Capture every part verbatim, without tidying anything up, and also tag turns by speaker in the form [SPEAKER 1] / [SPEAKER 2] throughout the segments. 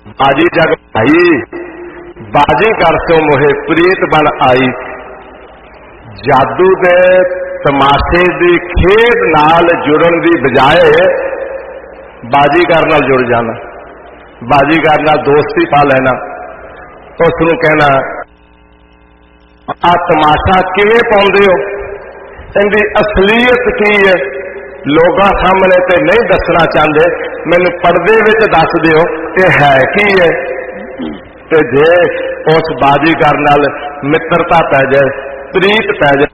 [SPEAKER 1] बाजी जग भाई बाजी कर सो मोहे प्रीत बन आई। जादू दे तमाशे दी खेड नाल जुड़न दी बजाए बाजीगर नाल जुड़ जाना, बाजीगर नाल दोस्ती पा लेना। उसनूं कहना आ तमाशा किवें पाउंदे हो, इहदी असलीयत की है, लोगों सामने ते नहीं दसना चाहते, मैनूं पर्दे विच दस दिओ ये है की है। ते जे उस बाजीगर नाल मित्रता पै जाए, प्रीत पै जाए,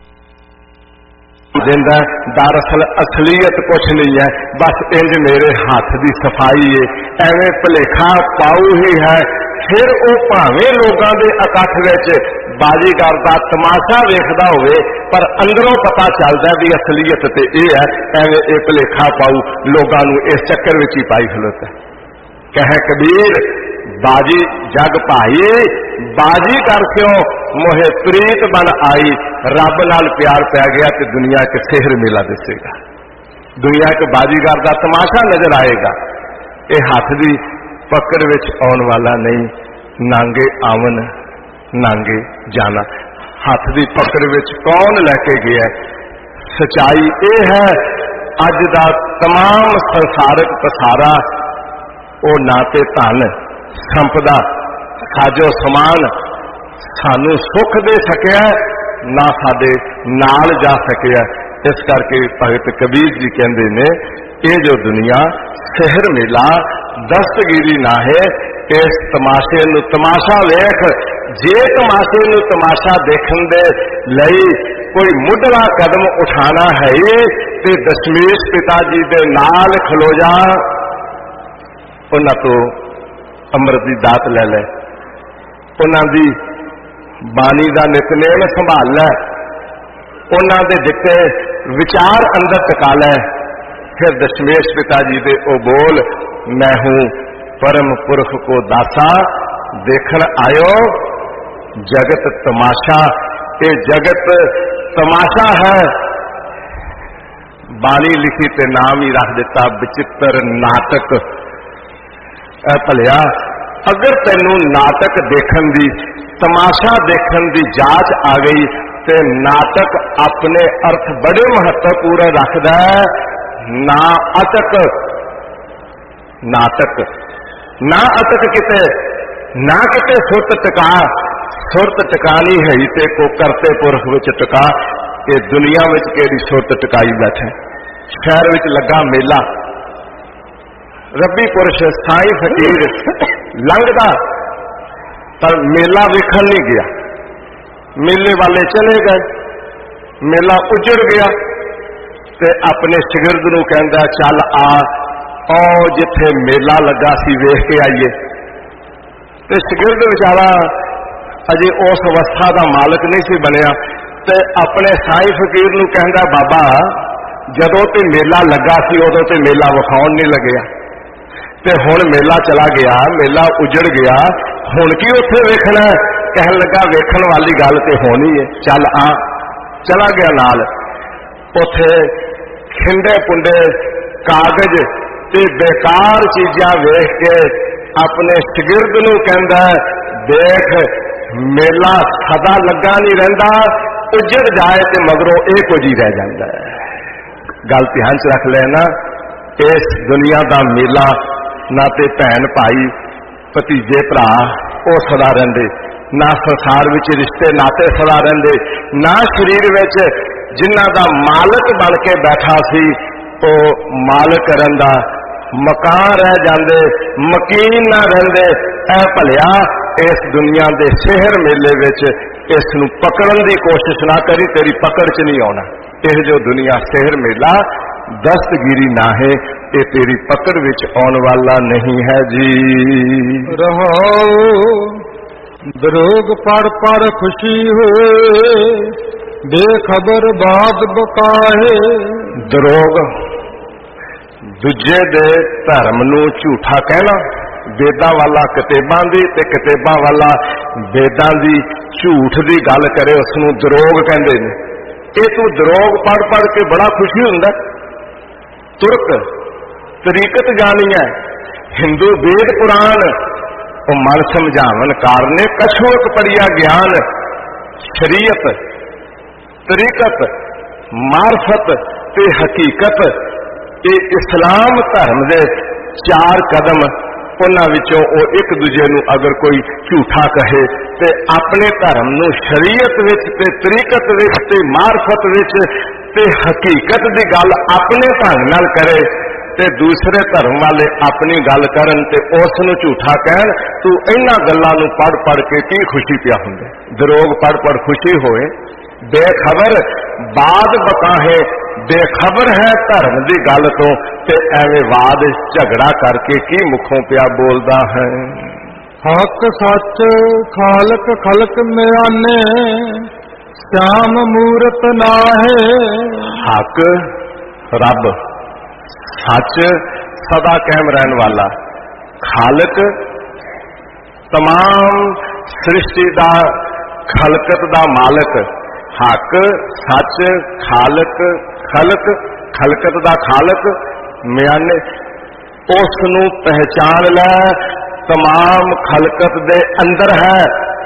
[SPEAKER 1] देंदा दरअसल असलीयत कुछ नहीं है, बस इंज मेरे हाथ की सफाई है, एवें भुलेखा पाऊ ही है। फिर वो भावें लोगों के इकट्ठ विच बाजीगर का तमाशा वेखदा होवे, पर अंदरों पता चलता भी असलीयत ते यह है, एवें ये भुलेखा पाऊ लोगों नूं इस चक्कर विच ही पाई खलोता। कहे कबीर बाजी जग भाई बाजी कर क्यों मोहे प्रीत बन आई। रब नाल प्यार पै गया तो दुनिया के सेहर मेला दिसेगा, दुनिया के बाजीगर का तमाशा नजर आएगा। ये हाथ की पकड़ विच आउण वाला नहीं, नांगे आवन नांगे जाना। हाथ की पकड़ विच कौन लैके गया? सच्चाई ये है अज दा तमाम संसारक पसारा वो ना ते धन संपदा साजो समान सानू सुख दे सकिया, ना साडे नाल जा सकिया। इस करके भगत कबीर जी कहते ने ये जो दुनिया सेहर मेला दस्तगिरी ना है, इस तमाशे नू तमाशा वेख। जे तमाशे नू तमाशा देखण दे लई कोई मुढ़ला कदम उठाना है ते दशमेश पिता जी दे नाल खलो जा, उन्हां तो अमृत की दात ले ले, उन्हां दी बाणी का नितनेम संभाल लै, उन्हां दे दिते विचार अंदर टका लै। फिर दशमेश पिता जी दे ओ बोल, मैं हूं परम पुरख को दासा, देखण आयो जगत तमाशा। ये जगत तमाशा है। बाणी लिखी ते नाम ही रख दिता विचित्र नाटक। भलिया अगर तेनू नाटक देखण दी तमाशा देखण दी जांच आ गई तो नाटक अपने अर्थ बड़े महत्वपूर्ण रखता है। ना अटक नाटक ना अटक किते ना किते सुरत टिका, सुरत टिकानी है ते को करते पुरख विच टिका। ये दुनिया विच केड़ी सुरत टिकाई बैठे। शहर विच लगा मेला, रब्बी पुरुष साई फकीर लंघदा पर मेला वेखण नहीं गया, मेले वाले चले गए, मेला उजड़ गया। ते अपने शिगिरद नूं कहंदा चल आ ओ जिथे मेला लगा सी वेख के आईए। ते शिगिरद बेचारा अजे उस अवस्था का मालक नहीं सी बनिया, ते अपने साई फकीर नूं कहंदा बाबा जदों ते मेला लगा सी उदों ते मेला विखाउण नहीं लगया, ते हुण मेला चला गया, मेला उजड़ गया, हुण की उत्थे वेखना? कहन लगा वेखण वाली गल ते होनी है, चल आ। चला गया नाल। उत्थे खिंडे पुंडे कागज ते बेकार चीज़ां वेख के अपने शिगिरद नूं कहंदा देख मेला सदा लगा नहीं रहिंदा, उजड़ जाए ते मगरों ये कुछ ही रह जाता है। गल ध्यान च रख लेना, इस दुनिया का मेला ना ते भैन भाई भतीजे भरा वो सदा रहिंदे, ना संसार विच रिश्ते नाते सदा रहिंदे, ना शरीर विच जिन्हां दा मालक बन के बैठा सी वो मालक रहिंदा, मकान रह जांदे, मकीन ना रहिंदे। ऐ भलिया इस दुनिया के सेहर मेले विच इस नूं पकड़न की कोशिश ना करी, तेरी पकड़ च नहीं आउणा। यह जो दुनिया सेहर मेला दस्तगिरी ना है, ये तेरी पकड़ विच आउण वाला नहीं है जी।
[SPEAKER 2] रहो दरोग पढ़ पढ़ खुशी होए, बेखबर बात बकाहे।
[SPEAKER 1] दरोग दूजे दे धर्म नूं झूठा कहना, वेदां वाला किताबां दी ते किताबां वाला वेदां दी झूठ दी गल करे, उसनूं दरोग कहंदे ने। ये तू दरोग पढ़ पढ़ के बड़ा खुशी हुंदा। तुरक तरीकत जानी है, हिंदू वेद पुराण ਉਹ ਮਨ ਸਮਝਾਵਨ ਕਾਰਨੇ ਕਛੂ ਇੱਕ ਪੜਿਆ ਗਿਆਨ ਸ਼ਰੀਅਤ ਤਰੀਕਤ ਮਾਰਫਤ ਤੇ ਹਕੀਕਤ। ਇਹ ਇਸਲਾਮ ਧਰਮ ਦੇ ਚਾਰ ਕਦਮ, ਉਹਨਾਂ ਵਿੱਚੋਂ ਉਹ ਇੱਕ ਦੂਜੇ ਨੂੰ ਅਗਰ ਕੋਈ ਝੂਠਾ ਕਹੇ ਤੇ ਆਪਣੇ ਧਰਮ ਨੂੰ ਸ਼ਰੀਅਤ ਵਿੱਚ ਤੇ ਤਰੀਕਤ ਵਿੱਚ ਤੇ ਮਾਰਫਤ ਵਿੱਚ ਤੇ ਹਕੀਕਤ ਦੀ ਗੱਲ ਆਪਣੇ ਢੰਗ ਨਾਲ ਕਰੇ ਤੇ ਦੂਸਰੇ ਧਰਮ ਵਾਲੇ ਆਪਣੀ ਗੱਲ ਕਰਨ ਤੇ ਉਸ ਨੂੰ ਝੂਠਾ ਕਹਿਣ, ਤੂੰ ਇਹਨਾਂ ਗੱਲਾਂ ਨੂੰ ਪੜ ਪੜ ਕੇ ਕੀ ਖੁਸ਼ੀ ਪਿਆ ਹੁੰਦਾ? ਦਰੋਗ ਪੜ ਪੜ ਖੁਸ਼ੀ ਹੋਏ, ਬੇਖਬਰ ਬਾਦ ਬਕਾਹੇ, ਬੇਖਬਰ ਹੈ ਧਰਮ ਦੀ ਗੱਲ ਤੋਂ ਤੇ ਐਵੇਂ ਵਾਦ ਝਗੜਾ ਕਰਕੇ ਕੀ ਮੁਖੋਂ ਪਿਆ ਬੋਲਦਾ ਹੈ।
[SPEAKER 2] ਹਕ ਸੱਚ ਖਾਲਕ ਖਲਕ ਮਿਆਨੇ, ਸ਼ਾਮ ਮੂਰਤ ਨਾਹੇ।
[SPEAKER 1] ਹਕ ਰੱਬ, ਸੱਚ ਸਦਾ ਕਾਇਮ ਰਹਿਣ ਵਾਲਾ, ਖਾਲਕ तमाम सृष्टि का खलकत का मालक, हक सच खालक खलक खलकत का खालक म्याने उस नूं पहचान लै तमाम खलकत दे अंदर है,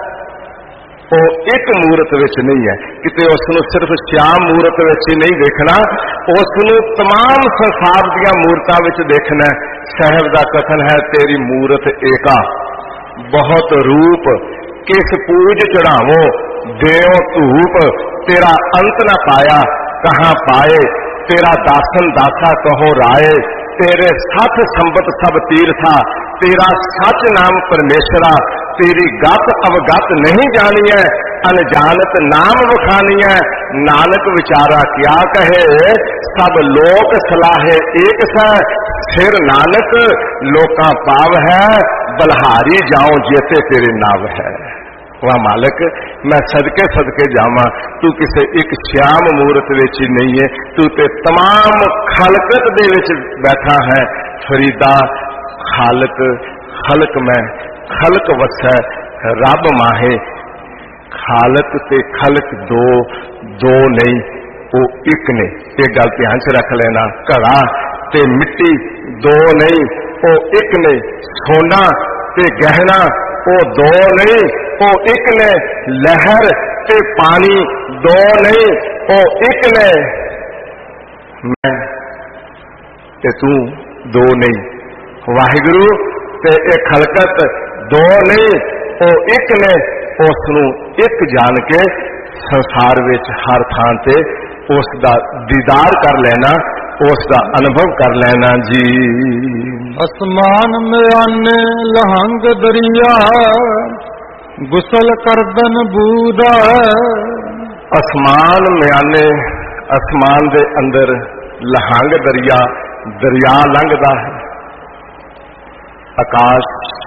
[SPEAKER 1] वो एक मूरत विच नहीं है, किते उसनूं सिर्फ श्याम मूरत विच ही नहीं देखना, उसनूं तमाम संसार दीयां मूरतां विच देखना। साहिब दा कथन है तेरी मूरत एका बहुत रूप, किस पूज चढ़ावो देओ धूप, तेरा अंत न पाया कहाँ पाए, तेरा दासन दासा कहो राय, तेरे साथ संबत सब तीर्था, तेरा सच नाम परमेश्वरा, तेरी गत अवगत नहीं जानी है, अनजानत नाम वखानी है, नानक विचारा क्या कहे, सब लोक सलाहे एक सा, फिर नानक लोका पाव है, बलहारी जाऊं जेते तेरे नाव है। वह मालिक मैं सदके सदके जावा, तू किसे एक श्याम मूर्त विच ही नहीं है, तू ते तमाम खलकत दे विच बैठा है। फरीदा खालक खलक में खलक वसै रब माहे, खालक ते खलक दो दो नहीं वो एक ने, ये गल ध्यान च रख लेना। घड़ा ते मिट्टी दो नहीं वो एक ने, सोना ते गहना वो दो नहीं वो एक ने, लहर ते पानी दो नहीं वो एक ने, मैं ते तू दो नहीं, वाहिगुरु ते एक खलकत दो नहीं वो एक ने, उसनूं एक जान के संसार विच हर थां ते उसका दीदार कर लेना, उसका अनुभव कर लेना जी।
[SPEAKER 2] आसमान में आने लहंग दरिया, गुसल करदन बूदा।
[SPEAKER 1] आसमान में आने, आसमान दे अंदर लहंग दरिया, दरिया लंघदा है। आकाश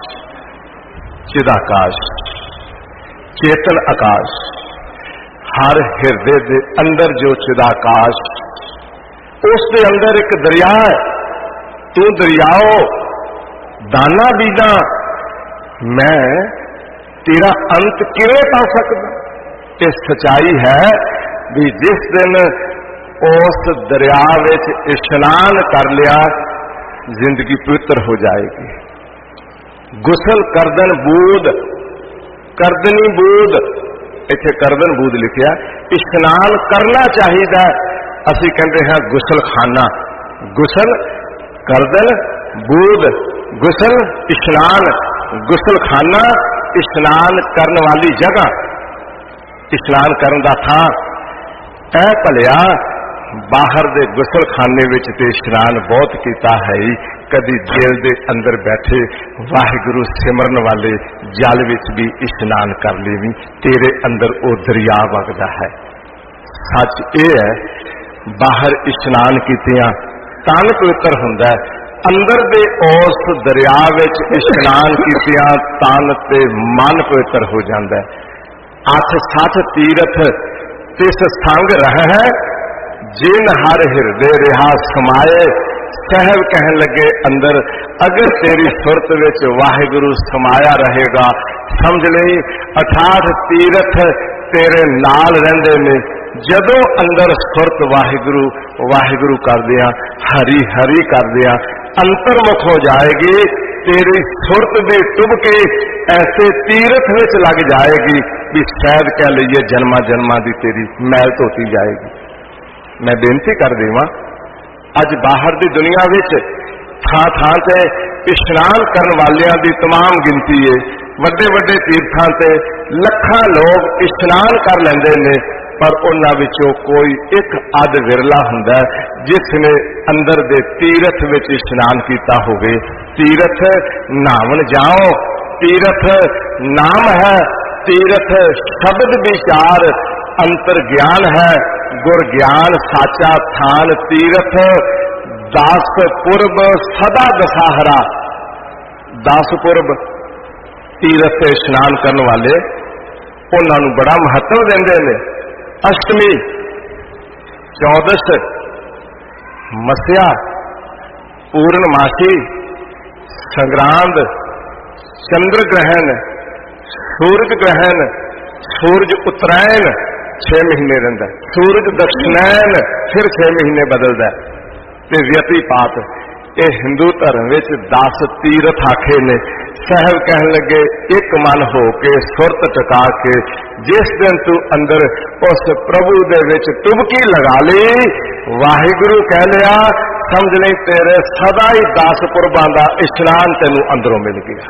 [SPEAKER 1] चिदाकाश चेतन आकाश, हर हिरदे दे अंदर जो चिदाकाश, उस दे अंदर एक दरिया है। तू दरियाओ दाना बीजा, मैं तेरा अंत किवें पा सकदा। ये सच्चाई है भी जिस दिन उस दरिया विच इशनान कर लिया जिंदगी पवित्र हो जाएगी। गुसल करदन बूद, करदनी बूद, इत्थे करदन बूद लिखिया। इशनान करना चाहिए, असी कहते हैं गुसल खाना, गुसल करदन बूद, गुसल इशनान, गुसल खाना इशनान करने वाली जगह, इशनान करन दा था। ऐ भलिया बाहर दे गुसल खाने विच ते इशनान बहुत कीता है, कदी दिल दे अंदर बैठे वाहिगुरु सिमरन वाले जल विच भी इशनान कर लेवी, तेरे अंदर वो दरिया वगदा है। सच ये है बाहर इशनान कीतियां तन पवित्र हुंदा है, अंदर दे उस दरिया विच इशनान कीतियां तन ते मन पवित्र हो जांदा है। अठ सठ तीरथ तिस संग रह है, जिन हर हिरदे रिहा समाए। साहब कहन लगे अंदर अगर तेरी सुरत विच वाहिगुरु समाया रहेगा, समझ लई अठाठ तीरथ तेरे नाल रहिंदे ने। जदों अंदर सुरत वाहिगुरु वाहिगुरु कर दिया, हरी हरी कर दिया, अंतर्मुख हो जाएगी, तेरी सुरत दी टुबकी ऐसे तीरथ विच लग जाएगी भी शायद कह लीए जन्मा जन्मा दी तेरी मैल धोती जाएगी। मैं बेनती कर देवां, अज बाहर दी दुनिया विच थां थां ते इशनान करन वालियां दी तमाम गिनती है। वड्डे वड्डे तीर्थां ते लखां लोग इशनान कर लैंदे ने, पर उन्हां विचों कोई एक अध विरला हुंदा जिसने अंदर दे तीरथ विच इशनान कीता होवे। तीरथ नहावन जाओ, तीरथ नाम है, तीरथ शब्द विचार अंतर ज्ञान है, गुर ज्ञान साचा थान तीरथ। दस पुरब सदा दशहरा, दस पुरब तीरथ से इशनान करने वाले उन्होंने बड़ा महत्व देंदे ने। अष्टमी, चौदस, मस्या, पूर्णमासी, संग्रांद, चंद्र ग्रहण, सूरज ग्रहण, सूरज उत्तरायण छे महीने रहिंदा, सूरज दक्षिणायन फिर छे महीने बदलदा ते व्यतिपात। ये हिंदू धर्म विच दस तीरथ आखे ने। साहब कहन लगे एक मन हो के सुरत टका के जिस दिन तू अंदर उस प्रभु दे विच टुबकी लगा ली, वाहिगुरु कह लिया, समझ नहीं तेरे सदा ही दस पुरबां दा इशनान तेनू अंदरों मिल गया।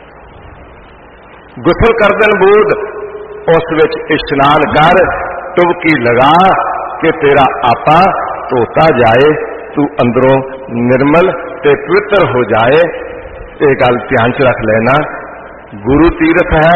[SPEAKER 1] गुसल कर दिन बूद उस विच इशनान कर, टुबकी लगा के तेरा आपा धोता जाए, तू अंदरों निर्मल ते पवित्र हो जाए। ये गल ध्यान च रख लेना। गुरु तीर्थ है,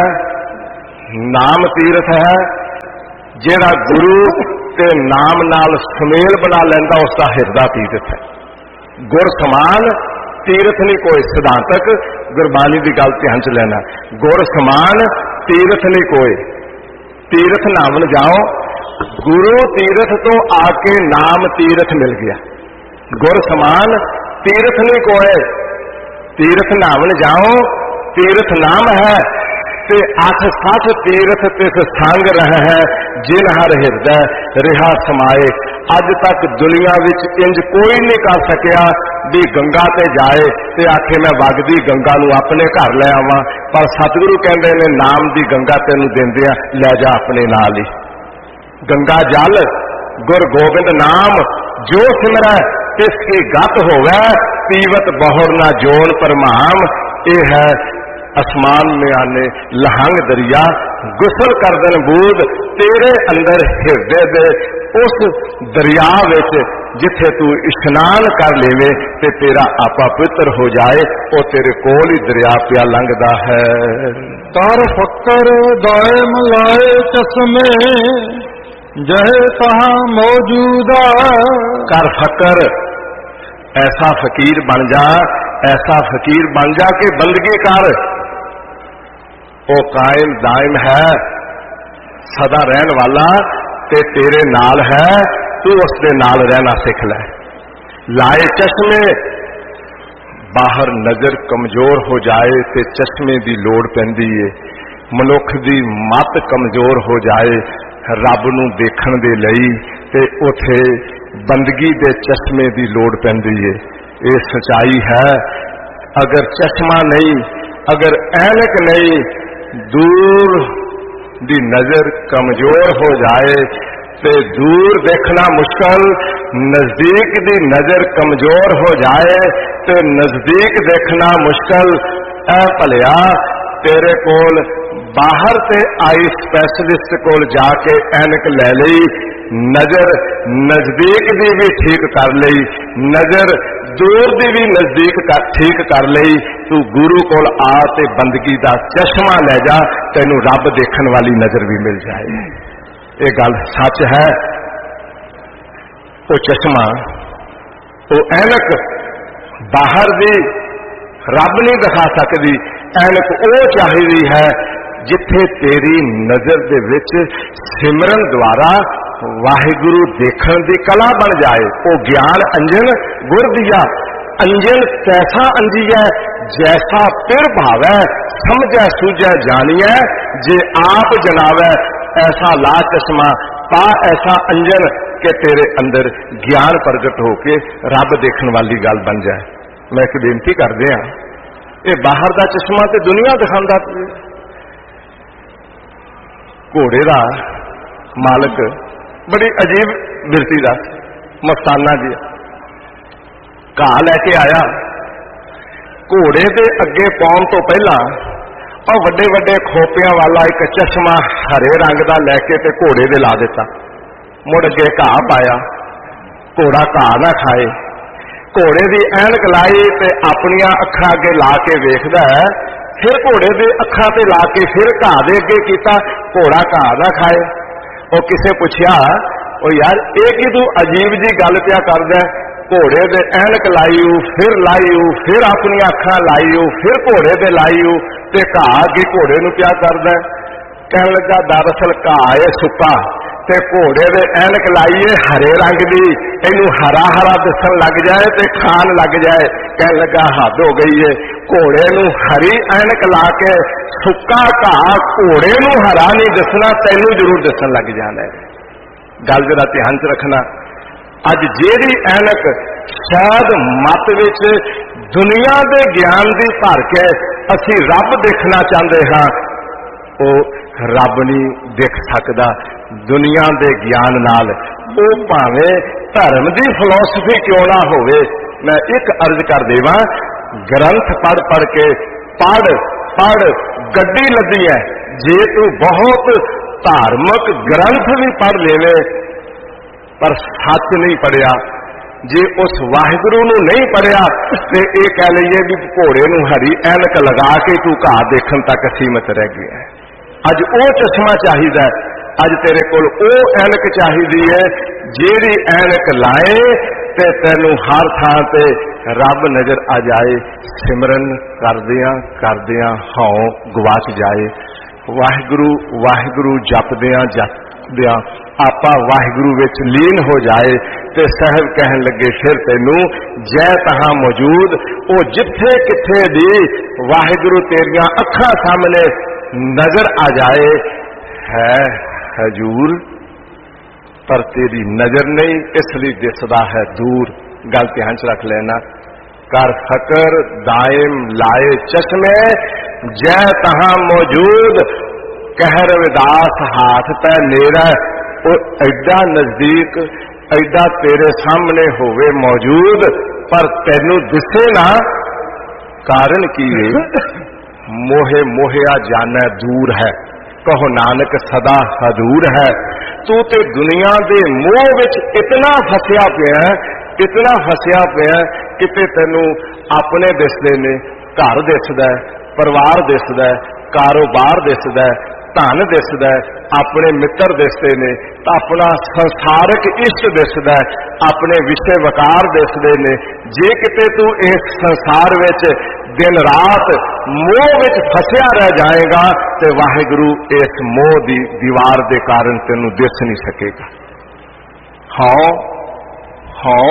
[SPEAKER 1] नाम तीर्थ है। जेड़ा गुरु ते नाम नाल सुमेल बना लैंदा उसका हिरदा तीर्थ है। गुर समान तीर्थ नहीं कोई। सिद्धांतक गुरबानी की गल ध्यान च लेना। गुर समान तीर्थ नहीं कोई। तीर्थ नामन जाओ, गुरु तीर्थ तो आके नाम तीर्थ मिल गया। गुर समान तीर्थ नहीं कोई। तीर्थ नामन जाओ, तीर्थ नाम है ते अठ सठ तीर्थ तिस संग रहे हैं, जिन हर हृदय रिहा समाए। अज तक दुनिया विच इंज कोई नहीं कर सकिया भी गंगा ते जाए ते आखे मैं वगदी गंगा नूं अपने घर ले आवां, पर सतगुरु कहंदे ने नाम दी गंगा तैनूं देंदे आ, लै जा अपने नाल ही। गंगा जल गुर गोबिंद नाम जो सिमरै तिसकी गत होवै, पीवत बहुर ना जोन परमाम। ये है आसमान में आने लहंग दरिया, गुसल कर दिन बूद तेरे अंदर हिरदे दे उस दरिया विच जिथे तू इशनान कर लेवे ते तेरा आपा पवित्र हो जाए। वो तेरे कोल ही दरिया पिया लंघदा है।
[SPEAKER 2] तर फक्कर दायम लाए चश्मे, जहे तहां मौजूदा।
[SPEAKER 1] कर फकर, ऐसा फकीर बन जा, ऐसा फकीर बन जा के बंदगी कर। वो कायम दायम है, सदा रहन वाला ते तेरे नाल है, तू उसके नाल रहना सिख ले। लाए चश्मे, बाहर नजर कमजोर हो जाए ते चश्मे की लोड़ पैंदी है। मनुख की मत कमजोर हो जाए रब नूं देखण दे लई ते उथे बंदगी दे चश्मे की लोड़ पैंदी है। ये सच्चाई है। अगर चश्मा नहीं, अगर ऐनक नहीं, दूर दी नजर कमजोर हो जाए ते दूर देखना मुश्किल, नजदीक दी नजर कमजोर हो जाए ते नजदीक देखना मुश्किल। ऐ भलिया तेरे कोल बाहर ते आई स्पैशलिस्ट कोल जाके ऐनक ले लई, नजर नजदीक दी भी ठीक कर लई, नजर दूर दी भी नजदीक का ठीक कर लई। तू गुरु कोल आ ते बंदगी दा चश्मा ले जा, तैनू रब देखण वाली नजर भी मिल जाए। ये गल सच है। वो चश्मा, वो ऐनक बाहर दी रब नहीं दिखा सकती। ऐनक वो चाहिदी है जिथे तेरी नजर दे विच सिमरन द्वारा वाहिगुरु देखण दी कला बन जाए। वो ज्ञान अंजन गुर दिया, अंजन कैसा अंजिया जैसा पिर भावै, समझै सूझै जानिए जे आप जनावै। ऐसा ला चश्मा पा ऐसा अंजन के तेरे अंदर ज्ञान प्रगट होके रब देखण वाली गल बन जाए। मैं एक बेनती कर दिया, ये बाहर का चश्मा तो दुनिया दिखाता। घोड़े का मालिक बड़ी अजीब बिरती का मस्ताना जी घाह लैके आया। घोड़े के अगे पाउण तो पहला और वड्डे वड्डे खोपियां वाला एक चश्मा हरे रंग का लैके ते घोड़े दे ला दिता। मुड़ अगे घाह पाया। घोड़ा घाह ना खाए। घोड़े की ऐनक लाई ते अपनिया अखा अगे ला के वेखदा है। फिर घोड़े के अखा ते ला के फिर घाह दे अगे कीता, घोड़ा घाह ना खाए। और किसे पूछया, ओ यार ये की तू अजीब जी गल पिया करदा? घोड़े दे ऐनक लाई फिर लाई फिर अपनी अखा लाई फिर घोड़े दे लाई ते घाह की घोड़े नूं पिया करदा? कहण लगा दरअसल घाह है सुक्का ते घोड़े दे ऐनक लाइए हरे रंग की, इनू हरा हरा दिसन लग जाए ते खान लग जाए। कह लगा हद हो गई है, घोड़े नू हरी ऐनक ला के सुक्का घाह घोड़े नू हरा नहीं दसना, तैनू जरूर दसन लग जाना है। गल जरा ध्यान च रखना। अज जेड़ी ऐनक शायद मत विच दुनिया के ज्ञान की भर के असी रब देखना चाहते हाँ, वो रब नहीं देख सकता दुनिया के ज्ञान नाल। वो भावे धर्म की फिलोसफी क्यों ना होवे। मैं एक अर्ज कर देवा, ग्रंथ पढ़ पढ़ के पढ़ पढ़ गड्डी लदी है। जे तू बहुत धार्मिक ग्रंथ भी पढ़ लेवे पर सच नहीं पढ़िया, जे उस वाहिगुरु नूं नहीं पढ़िया तो ये कह लीए भी घोड़े नूं हरी ऐनक लगा के तू घाह देखण तक सीमित रह गया है। अज वो चश्मा चाहिए, अज तेरे कोल ओ ऐनक चाहिदी है जेड़ी ऐनक लाए ते तैनू हर थां ते रब नजर आ जाए। सिमरन करदियां करदियां हौं गवाच जाए। वाहिगुरु वाहिगुरु जपदियां जपदियां आपा वाहिगुरु विच लीन हो जाए ते साहब कहन लगे फिर तैनू जै तहां मौजूद ओ जिथे किथे दी वाहिगुरु तेरियां अखां सामने नजर आ जाए। है हजूर पर तेरी नजर नहीं, इसलिए दिसदा है दूर। गल ध्यान च रख लेना। कर फकर दायम लाए चश्मे जै तहां मौजूद, कहर विदास हाथ तै नेरा। वो एडा नजदीक एडा तेरे सामने होवे मौजूद पर तेनू दिसे ना, कारण की मोहे मोहिया जाना दूर है। कहो नानक सदा हजूर है। तू ते दुनिया दे मोह विच इतना फसिया पिया इतना फसिया पिया किते तेनू अपने दिसदे ने, घर दिसदा, परिवार दिसदा, कारोबार दिसदा, धन दिसदा, अपने मित्र दिसदे ने, अपना संसारिक इष्ट दिसदा, अपने विषय वकार दिसदे ने। जे किते तू इस संसार विच दिन रात मोह विच फसिया रह जाएगा तो वाहिगुरु इस मोह दी दीवार दे कारण तेनू दिस नहीं सकेगा। हाँ हाँ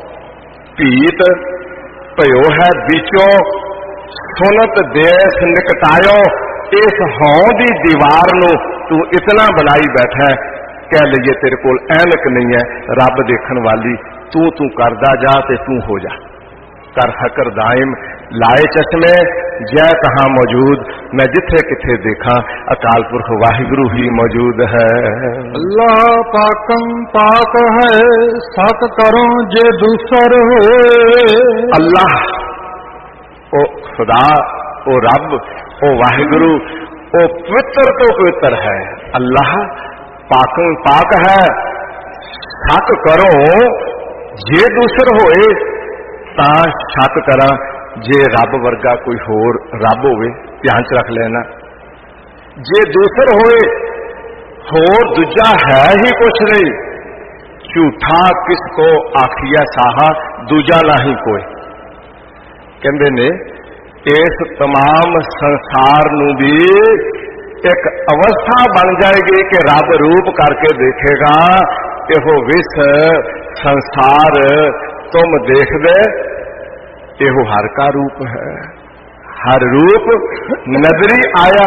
[SPEAKER 1] भीत भयो है बीचों सुनत देश निकटायो। इस हौं दी दीवार नू तू इतना बनाई बैठा है, कह लीए तेरे कोल ऐनक नहीं है रब देखण वाली। तू तू करदा जा ते तू हो जा। कर फकर दायम लाए चश्मे जै कहां मौजूद, मैं जिथे किथे देखा अकाल पुरख वाहिगुरु ही मौजूद है।
[SPEAKER 2] अल्लाह पाकम पाक है सत करो जे दूसर होए।
[SPEAKER 1] अल्लाह ओ खुदा ओ रब ओ वाहिगुरु ओ पवित्र तो पवित्र है। अल्लाह पाकम पाक है सत करो जे दूसर होए, ता शक करा जे रब वर्गा कोई होर रब होवे। ध्यान च रख लेना। जे दूसर होए होर दूजा है ही कुछ नहीं, झूठा किसको आखिया साहा दूजा ना ही कोई। कहते ने इस तमाम संसार नू भी एक अवस्था बन जाएगी कि रब रूप करके देखेगा कि वो विस संसार तुम देख दे, एहो हर का रूप है। हर रूप नजरी आया,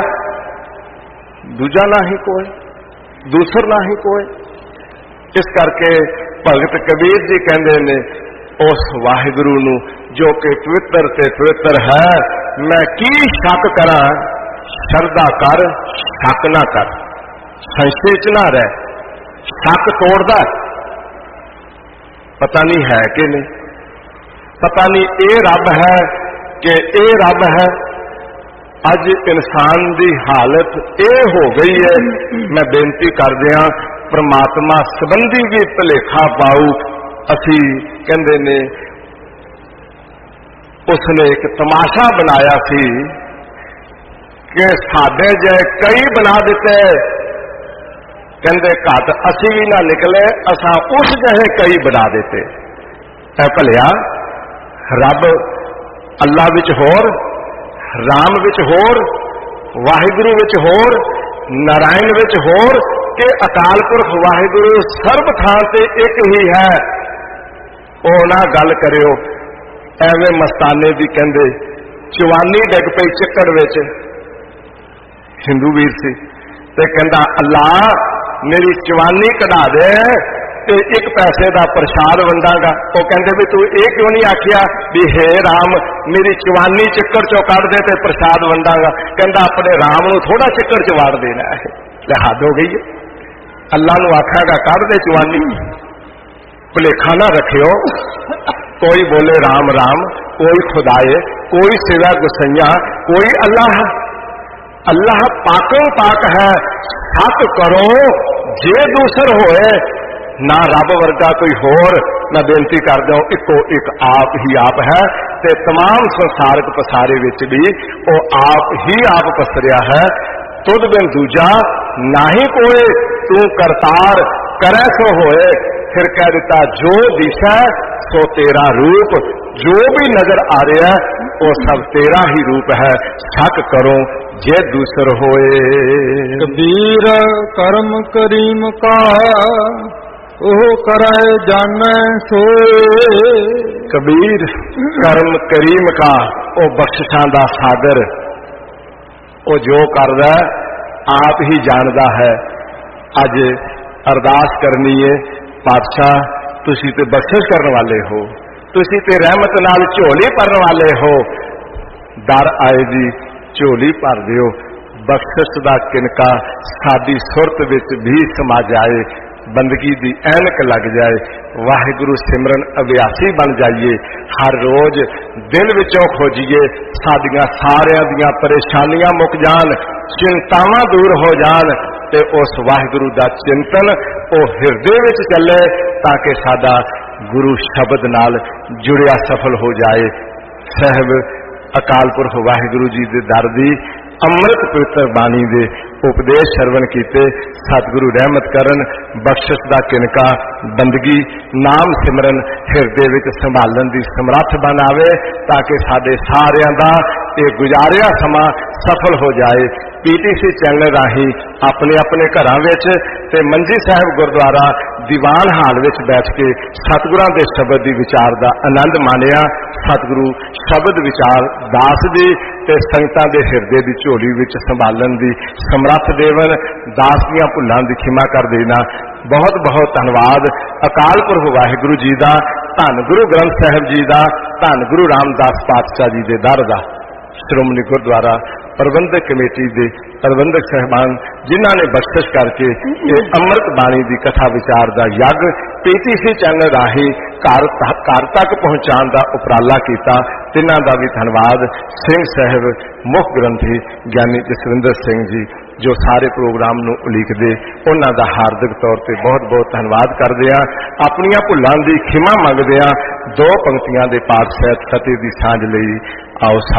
[SPEAKER 1] दूजा ना ही कोई, दूसर ना ही कोई। इस करके भगत कबीर जी कहते ने उस वाहिगुरु नूं जो कि पवित्र ते पवित्र है, मैं की शक करा, शरदा कर, शक ना कर, संशय च ना रह, शक तोड़दा, पता नहीं है कि नहीं, पता नहीं ये रब है कि ये रब है। अज इंसान की हालत ये हो गई है, मैं बेनती कर दिया परमात्मा संबंधी भी भुलेखा पाऊ। असी कहते ने उसने एक तमाशा बनाया सी कि साडे जे कई बना दिते, कहते घट असी भी ना निकले, असा उस जहे कई बना देते। ऐ भलिया रब अल्लाह विच होर, राम विच होर, वाहिगुरु विच होर, नारायण विच होर, कि अकाल पुरख वाहिगुरु सर्व थां ते एक ही है। ओ ना गल करियो एवें मस्ताने दी, कहंदे चवानी डिग पई चिक्कड़ विच, हिंदू वीर सी ते कहंदा अल्लाह मेरी चवानी कढ़ा दे ते एक पैसे का प्रसाद वंडागा। वो कहते भी तू ये क्यों नहीं आखिया भी हे राम मेरी चवानी चिक्कड़ चो कढ़ दे ते प्रसाद वंडागा। कहता अपने राम नूं थोड़ा चिक्कड़ च वाड़ देना है, ले हद हो गई है। अल्लाह नूं आखागा कढ़ दे चवानी, भुलेखा ना रखियो। कोई बोले राम राम, कोई खुदाए, कोई सिवा गुसैया, कोई अल्लाह। अल्लाह पाकों पाक है, सत करो जे दूसर होए, ना रब वर्गा कोई होर। मैं बेनती कर दो इको एक आप ही आप है, ते तमाम संसारक पसारे विच भी वो आप ही आप पसरिया है। तुद बिन दूजा ना ही कोई, तू करतार करे सो होए। फिर कह दिता जो दिशा सो तेरा रूप, जो भी नजर आ रहा है वो सब तेरा ही रूप है, शक करो जे दूसर होए।
[SPEAKER 2] कबीर कर्म करीम का ओह कराए जाने सोए।
[SPEAKER 1] कबीर कर्म करीम का ओ बख्शिशां दा सागर, ओ जो करदा आप ही जानदा है। अज अरदास करनी है, पातशाह तुसी ते बख्शिश करने वाले हो, तुसी ते रहमत नाल झोली भरने वाले हो। दर आए जी झोली भर दिओ, बख्शिश दा किनका साडी सुरत विच भी समा जाए, बंदगी दी ऐनक लग जाए, वाहिगुरु सिमरन अभ्यासी बन जाइए। हर रोज दिल विचों खोजिए, साडियां सारियां दियां परेशानियां मुक जान, चिंतावां दूर हो जान, ते उस वाहिगुरु दा चिंतन ओ हिरदे विच चले, ताकि साडा गुरु शब्द नाल जुड़िया सफल हो जाए। साहब अकाल पुरख वाहिगुरु जी दे दर दी अमृत पवित्र बाणी दे उपदेश श्रवण कीते। सतगुरु रहमत करन, बख्शिश दा किनका बंदगी नाम सिमरन हिरदे विच संभालन दी समर्थ बनावे, ताकि साडे सारियां दा ये गुजारिया समा सफल हो जाए। पीटीसी चैनल राही अपने अपने घरां विच ते मंजी साहिब गुरुद्वारा दीवान हाल विच बैठ के सतगुरां दे शब्द दी विचार दा आनंद मानिया। सतगुरु शब्द विचार दास दी ते संगतां दे हिरदे दी झोली विच संभालन दी समर्थ देवन, दास दीआं भुल्लां दी खिमा कर देना। बहुत बहुत धन्नवाद अकाल पुरख वाहिगुरु जी दा, धन गुरु ग्रंथ साहिब जी दा, धन गुरु रामदास पातशाह जी दे दर दा। श्रोमणी गुरुद्वारा प्रबंधक कमेटी के प्रबंधक साहबान जिन्हों ने बख्शिश करके ये अमृत बाणी की कथा विचार का यज्ञ पीटीसी चैनल राही घर घर तक पहुँचाने का उपराला किया, तिन्हां दा भी धन्यवाद। सिंह साहब मुख ग्रंथी ज्ञानी जसविंदर सिंह जी जो सारे प्रोग्राम नूं उलीकदे, उन्हां दा हार्दिक तौर पर बहुत बहुत धन्यवाद करदे हां। अपनियां भुल्लां दी खिमा मंगदे हां। दो पंक्तियां दे पाठ सहित फतेह दी सांझ लई आओ।